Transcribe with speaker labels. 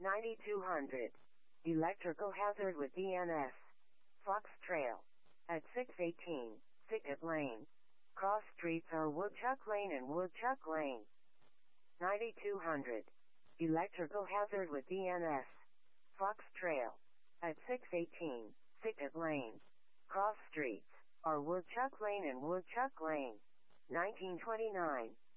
Speaker 1: 9200. Electrical hazard with DNS. Fox Trail. At 618, Thicket Lane. Cross streets are Woodchuck Lane and Woodchuck Lane. 9200. Electrical hazard with DNS. Fox Trail. At 618, Thicket Lane. Cross streets are Woodchuck Lane and Woodchuck Lane. 1929.